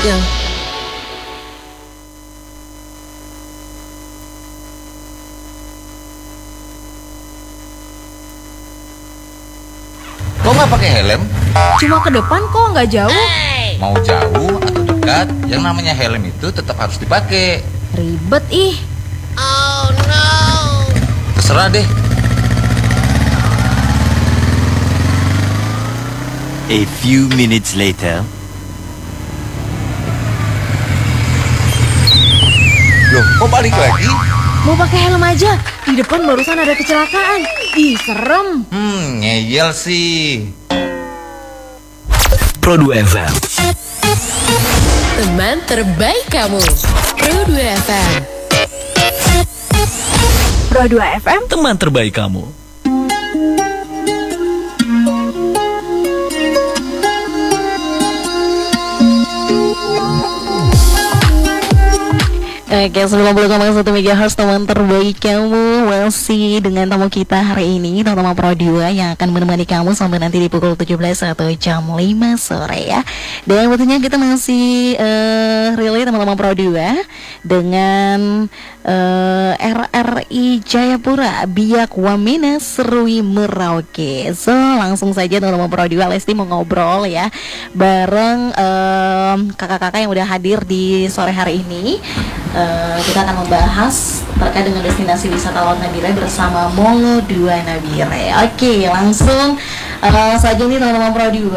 gitu. Kok nggak pakai helm? Cuma ke depan kok, nggak jauh. Mau jauh atau dekat, yang namanya helm itu tetap harus dipakai. Ribet ih. Terserah deh. A few minutes later. Loh, kok balik lagi? Mau pakai helm aja. Di depan barusan ada kecelakaan. Ih, serem. Ngeyel sih. Pro 2 FM. Teman terbaik kamu. Pro 2 FM. Pro 2 FM. Teman terbaik kamu. Oke, 90,1 MHz teman terbaik kamu masih dengan tamu kita hari ini, teman-teman Pro 2 yang akan menemani kamu sampai nanti di pukul 17 atau jam 5 sore ya. Dan tentunya kita masih relay teman-teman Pro 2 dengan RRI Jayapura Biak Wamena Serui Merauke. So langsung saja teman-teman Pro 2, Lesti mau ngobrol ya bareng kakak-kakak yang udah hadir di sore hari ini. Kita akan membahas terkait dengan destinasi wisata Laut Nabire bersama Molo 2 Nabire. Oke, langsung saja nih teman-teman Pro 2.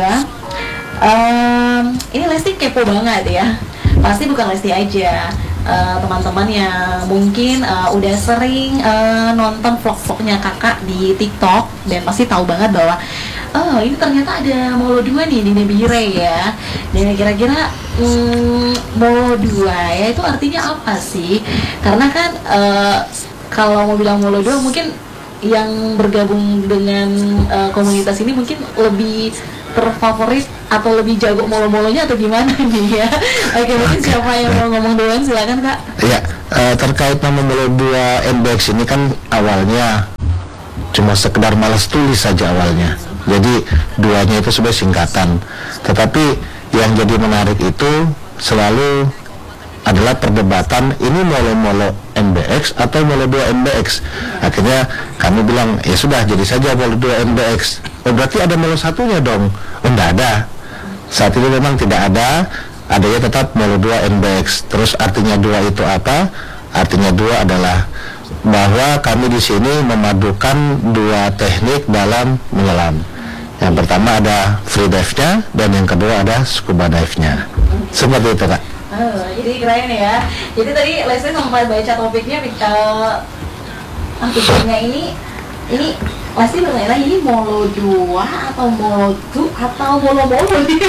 Ini Lesti kepo banget ya. Pasti bukan Lesti aja, teman-teman yang mungkin udah sering nonton vlog-vlognya kakak di TikTok dan pasti tahu banget bahwa ini ternyata ada Molo 2 nih di Nabire ya. Dan kira-kira Molo 2 ya itu artinya apa sih? Karena kan kalau mau bilang Molo 2 mungkin yang bergabung dengan komunitas ini mungkin lebih terfavorit atau lebih jago molo-molonya atau gimana nih ya. Oke, mungkin siapa yang mau ngomong duluan, silakan Kak. Ya, terkait nama Molo 2 NBX ini kan awalnya cuma sekedar malas tulis saja awalnya. Jadi duanya itu sebenarnya singkatan. Tetapi yang jadi menarik itu selalu adalah perdebatan ini Molo NBX atau Molo 2 NBX. Akhirnya kami bilang ya sudah jadi saja Molo 2 NBX. Oh berarti ada Molo satunya dong? Oh enggak ada. Saat ini memang tidak ada. Adanya tetap Molo 2 NBX. Terus artinya 2 itu apa? Artinya 2 adalah bahwa kami di sini memadukan 2 teknik dalam menyelam. Yang pertama ada free dive-nya dan yang kedua ada scuba dive-nya. Seperti itu Kak. Jadi keren ya. Jadi tadi Leslie sempat baca topiknya, artikelnya ini Leslie bertanya ini Molo 2 atau Molo 2 atau Molo-Molo nih.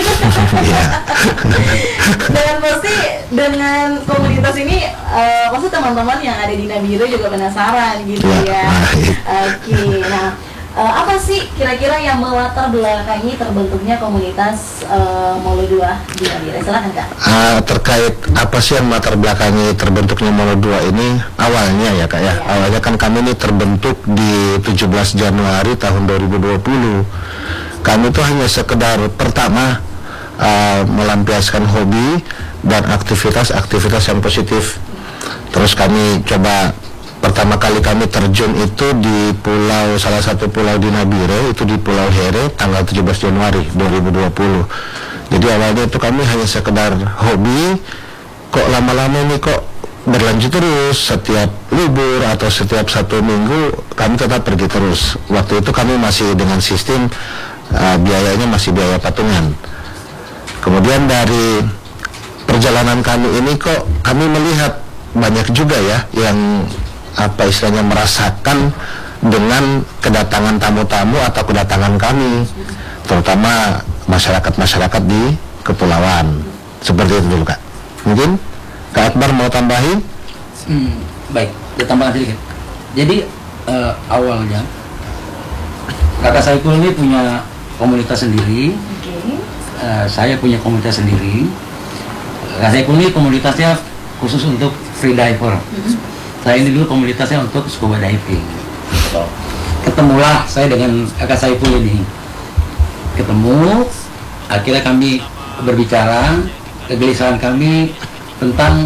Dan pasti dengan komunitas ini pasti teman-teman yang ada di Nabire juga penasaran gitu ya. Oke, nah apa sih kira-kira yang melatar belakangi terbentuknya komunitas Molo 2 di Nabire? Silakan Kak. Terkait apa sih yang melatar belakangi terbentuknya Molo 2 ini, awalnya ya Kak ya. Awalnya kan kami ini terbentuk di 17 Januari tahun 2020. Kami itu hanya sekedar pertama melampiaskan hobi dan aktivitas-aktivitas yang positif. Terus kami coba pertama kali kami terjun itu di salah satu pulau di Nabire, itu di Pulau Here tanggal 17 Januari 2020. Jadi awalnya itu kami hanya sekedar hobi, kok lama-lama ini kok berlanjut terus, setiap libur atau setiap 1 minggu kami tetap pergi terus. Waktu itu kami masih dengan sistem biayanya masih biaya patungan. Kemudian dari perjalanan kami ini kok kami melihat banyak juga ya yang apa istilahnya merasakan dengan kedatangan tamu-tamu atau kedatangan kami, terutama masyarakat-masyarakat di kepulauan. Seperti itu dulu Kak. Mungkin Kak Akbar mau tambahin? Baik, saya tambahkan sedikit. Jadi awalnya Kakak Saiful ini punya komunitas sendiri. Saya punya komunitas sendiri. Kakak Saiful ini komunitasnya khusus untuk free diver. Saya ini dulu komunitasnya untuk scuba diving. Ketemulah saya dengan Kakak Saiful ini. Ketemu, akhirnya kami berbicara. kegelisahan kami tentang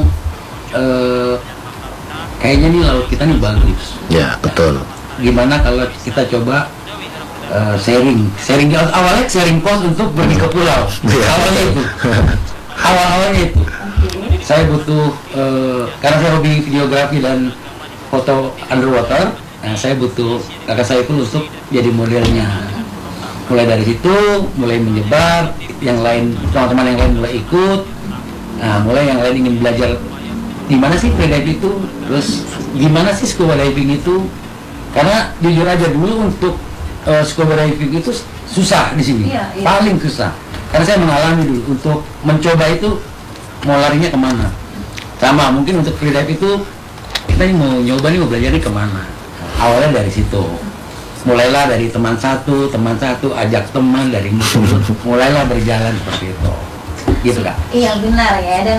kayaknya nih laut kita nih bagus. Ya, betul. Gimana kalau kita coba sharing awalnya sharing pos untuk pergi ke pulau. Iya. Awalnya itu saya butuh karena saya hobi videografi dan foto underwater. Nah, saya butuh kakak saya itu untuk jadi modelnya. Mulai dari situ, mulai menyebar, yang lain, teman-teman yang lain mulai ikut. Nah, mulai yang lain ingin belajar gimana sih freediving itu, terus gimana sih scuba diving itu. Karena jujur aja dulu untuk scuba diving itu susah di sini, paling susah. Karena saya mengalami dulu untuk mencoba itu mau larinya kemana. Sama mungkin untuk freedive itu kita mau nyoba nih mau belajar nih kemana. Awalnya dari situ. Mulailah dari teman satu, ajak teman dari musuh, mulailah berjalan seperti itu. Gitu Kak? Iya benar ya, dan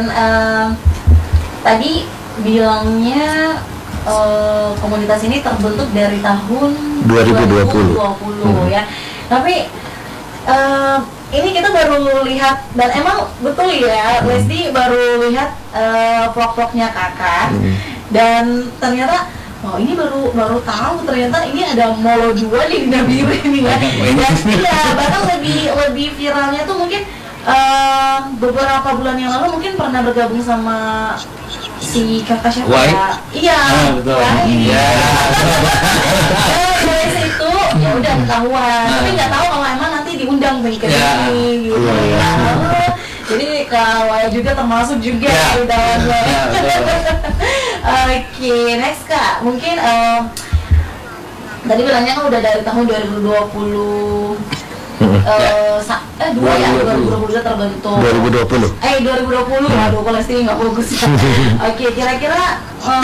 tadi bilangnya komunitas ini terbentuk dari tahun 2020 ya. Tapi ini kita baru lihat, dan emang betul ya, Lesdi baru lihat vlog-vlognya kakak, dan ternyata ini baru tahu ternyata ini ada Molo 2 di Nabire ini ya. Dan iya, bahkan lebih viralnya tuh mungkin beberapa bulan yang lalu mungkin pernah bergabung sama si kakak siapa ya? Iya, iya. Dari situ ya udah ketahuan, tapi nggak tahu kalau emang nanti diundang ke sini gitu ya. Jadi kalau juga termasuk juga di dalamnya. Oke, next Kak, mungkin tadi bilangnya kan udah dari tahun 2020. 2020 terbentuk. 2020. 2020. Waduh, kalau sih nggak fokus. Oke, kira-kira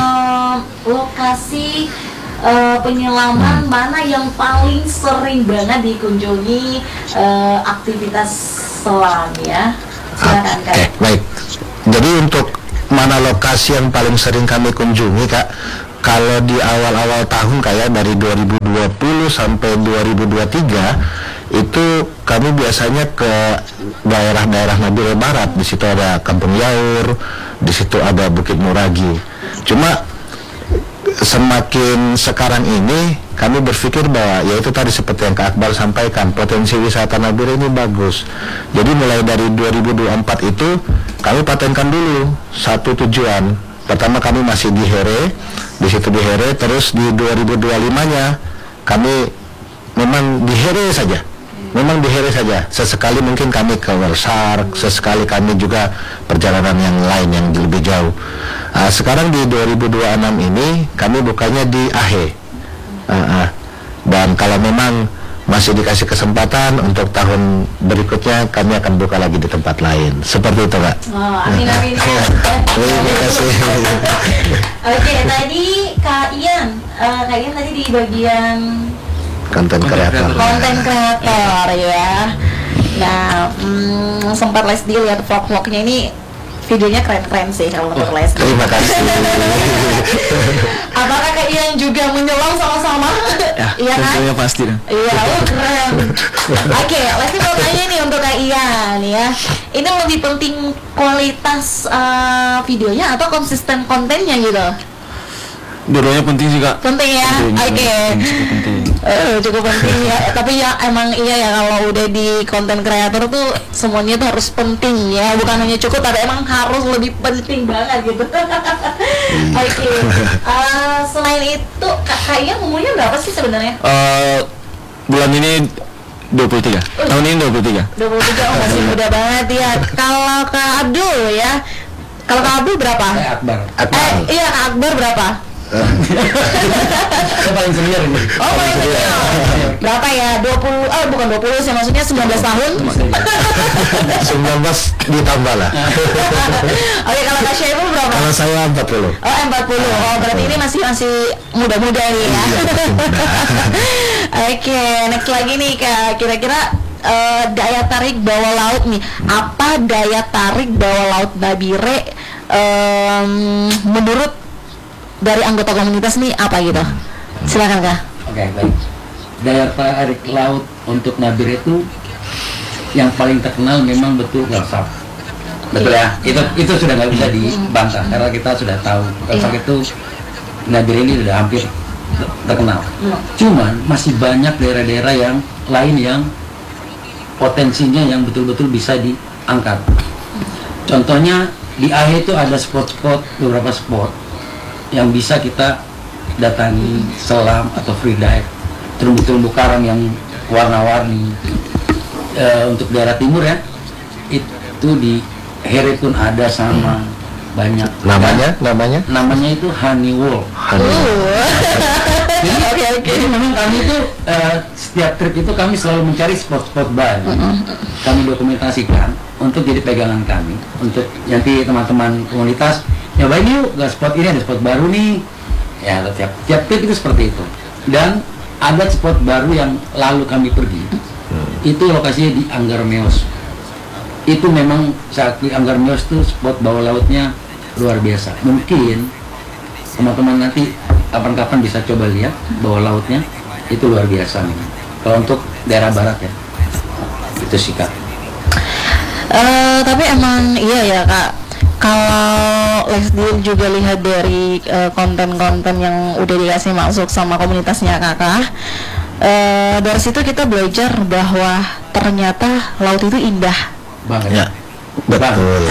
lokasi penyelaman mana yang paling sering banget dikunjungi aktivitas selam ya? Silakan Kak. Oke, baik. Jadi untuk mana lokasi yang paling sering kami kunjungi Kak? Kalau di awal-awal tahun kayak dari 2020 sampai 2023 itu kami biasanya ke daerah-daerah Nabire Barat. Di situ ada Kampung Yaur, di situ ada Bukit Muragi. Cuma semakin sekarang ini kami berpikir bahwa ya itu tadi seperti yang Kak Akbar sampaikan, potensi wisata Nabire ini bagus. Jadi mulai dari 2024 itu kami patenkan dulu satu tujuan. Pertama kami masih di Here, di situ di Here, terus di 2025-nya kami memang di Here saja. Memang di Here saja. Sesekali mungkin kami ke Welsark, sesekali kami juga perjalanan yang lain yang lebih jauh. Sekarang di 2026 ini kami bukanya di Ahe. Dan kalau memang masih dikasih kesempatan untuk tahun berikutnya kami akan buka lagi di tempat lain. Seperti itu Kak. Amin amin. Terima kasih. Oke, tadi Kak Ian tadi di bagian konten kreator ya. Nah, sempat Lesdi lihat vlog-vlognya ini, videonya keren-keren sih kalau menurut Lesdi. Terima kasih. Apakah Kak Ian juga menyelam sama-sama? Iya kan? Tentunya pasti. Iya, keren. Oke, Lesdi mau tanya nih untuk Kak Ian ya. Ini lebih penting kualitas videonya atau konsisten kontennya gitu? Dua-duanya penting sih Kak. Penting ya? Oke. Cukup penting. Cukup penting ya. Tapi ya emang iya ya, kalau udah di konten kreator tuh semuanya tuh harus penting ya. Bukan hanya cukup, tapi emang harus lebih penting banget gitu. Oke. Selain itu, Kak umurnya berapa sih sebenarnya? Bulan ini 23. Tahun ini 23. 23, masih muda banget ya. Kalau Kak Abdul ya. Kalau Kak Abdul berapa? Akbar. Iya, Kak Akbar berapa? Saya paling senior ini. Oh, paling senior. Berapa ya? 20, bukan 20 sih, maksudnya 19 tahun. 19 ditambah lah. Oke, kalau Kak Syaiful berapa? Kalau saya 40. Oh, 40. Oh, berarti ini masih muda-muda nih ya. Oke, next lagi nih Kak. Kira-kira daya tarik bawah laut nih. Apa daya tarik bawah laut Nabire menurut dari anggota komunitas nih apa gitu? Silakan Kak. Oke, baik. Daya tarik laut untuk Nabire itu yang paling terkenal memang betul Welsark. Betul ya, itu sudah nggak bisa dibantah karena kita sudah tahu Velpak itu Nabire ini sudah hampir terkenal. Cuman masih banyak daerah-daerah yang lain yang potensinya yang betul-betul bisa diangkat. Contohnya di AHE itu ada beberapa spot yang bisa kita datangi, selam atau free dive, terumbu-terumbu karang yang warna-warni. Untuk daerah timur ya, itu di Here pun ada sama banyak. Namanya itu Honey Wall. Jadi memang kami itu setiap trip itu kami selalu mencari spot-spot baru. Kami dokumentasikan untuk jadi pegangan kami. Untuk nanti teman-teman komunitas nyobain yuk, gak spot ini ada spot baru nih. Ya tiap trip itu seperti itu. Dan ada spot baru yang lalu kami pergi. Itu lokasinya di Anggar Meos. Itu memang saat di Anggar Meos itu spot bawah lautnya luar biasa. Mungkin teman-teman nanti kapan-kapan bisa coba lihat bawah lautnya, itu luar biasa nih. Kalau untuk daerah barat ya, itu sih Kak. Tapi emang iya ya Kak, kalau Lesdi juga lihat dari konten-konten yang udah dikasih masuk sama komunitasnya Kakak, dari situ kita belajar bahwa ternyata laut itu indah Banget. Ya, betul.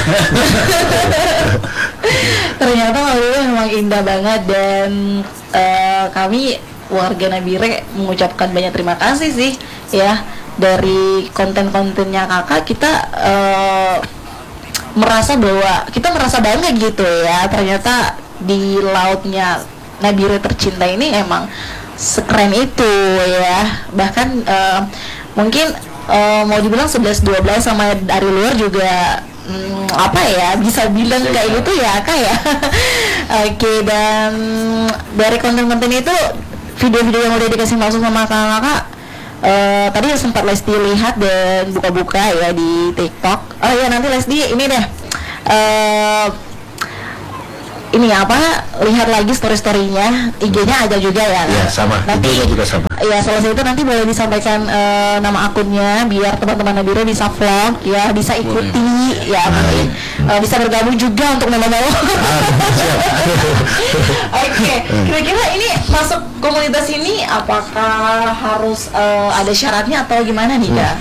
Ternyata laut itu memang indah banget. Dan kami warga Nabire mengucapkan banyak terima kasih sih ya, dari konten-kontennya Kakak kita merasa bangga gitu ya, ternyata di lautnya Nabire tercinta ini emang sekeren itu ya. Bahkan mungkin mau dibilang 11-12 sama dari luar juga apa ya, bisa bilang kayak gitu ya Kak ya. Oke, dan dari konten-konten itu, video-video yang udah dikasih masuk sama kakak, tadi sempat Lesdi lihat dan buka-buka ya di TikTok. Oh ya, nanti Lesdi ini deh ini apa, lihat lagi story-storynya, IG-nya ada juga ya. Iya, sama. Nanti IG-nya juga sama. ya selesai itu nanti boleh disampaikan nama akunnya biar teman-teman Nabire bisa vlog ya, bisa ikuti ya, mungkin bisa bergabung juga untuk nemu-nemu. Oke, kira-kira ini masuk komunitas ini apakah harus ada syaratnya atau gimana nih Kak?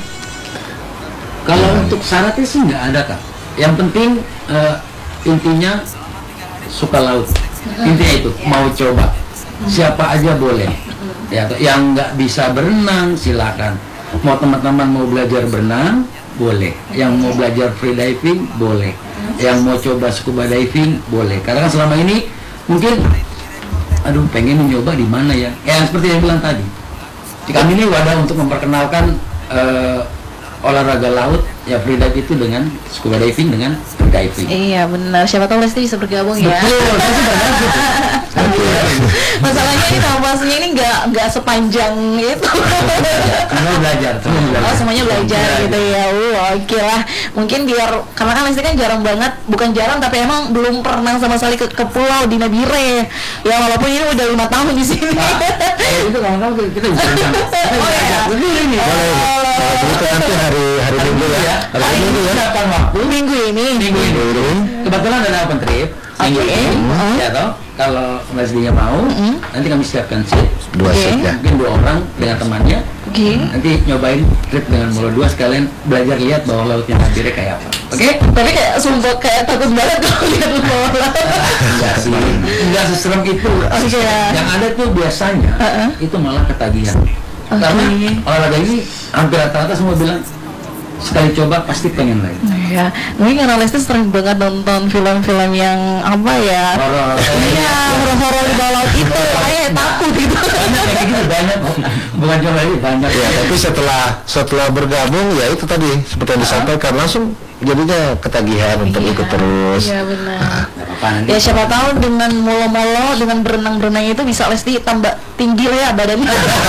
Kalau untuk syaratnya sih nggak ada Kak. Yang penting intinya suka laut. Intinya itu mau coba. Siapa aja boleh. Ya, yang nggak bisa berenang silakan. Mau teman-teman mau belajar berenang boleh. Yang mau belajar free diving boleh. Yang mau coba scuba diving boleh. Karena kan selama ini mungkin aduh pengen nyoba di mana ya. Seperti yang bilang tadi. Kami ini wadah untuk memperkenalkan olahraga laut ya, free dive itu dengan scuba diving dengan free diving. Iya benar, siapa tahu Lesti bisa bergabung ya. Betul, pasti banyak. Masalahnya ini bahasanya ini nggak sepanjang itu. Semua belajar. Oh semuanya belajar gitu ya. Oke lah. Mungkin biar karena kan Lesti kan jarang banget, bukan jarang tapi emang belum pernah sama sekali ke pulau di Nabire. Ya walaupun ini udah 5 tahun di sini. Itu kalau kita bisa. Oh ya. Ini. Itu nanti hari Minggu ya. Hari Minggu ya. Kapan waktu? Minggu ini. Kebetulan ada open trip. Minggu ini. Ya toh. Kalau Leslie-nya mau, nanti kami siapkan seat 2 seat ya. mungkin 2 orang dengan temannya. Nanti nyobain trip dengan Molo 2 sekalian belajar lihat bawah lautnya Nabire kayak apa. Oke? Tapi kayak sumpah kayak takut banget kalau lihat bawah laut. Enggak sih, enggak seserem itu. Yang ada tuh biasanya itu malah ketagihan. Karena olahraga ini hampir rata-rata semua bilang sekali coba pasti pengen lagi. Ya, mungkin karena Lesti sering banget nonton film-film yang apa ya? Horor. Iya, horor-horor di bawah laut itu, kayak takut gitu. Banyak kayak gitu, banyak. Bukan cuma ini, banyak. Ya, tapi setelah bergabung ya itu tadi seperti yang disampaikan, langsung jadinya ketagihan untuk ikut terus. Iya benar. Nanti. Ya siapa tahu dengan molo-molo, dengan berenang-berenang itu bisa Lesti tambah tinggi ya badannya.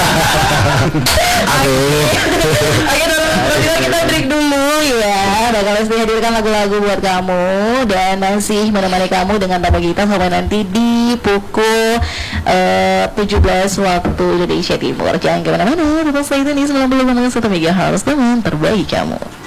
Aduh. Oke, kita break dulu ya. Bakal Lesti hadirkan lagu-lagu buat kamu dan masih menemani kamu dengan tamu kita sampai nanti di pukul 17 waktu Indonesia Timur. Jangan kemana-mana, tetap stay tune di 90,1 MHz teman terbaik kamu.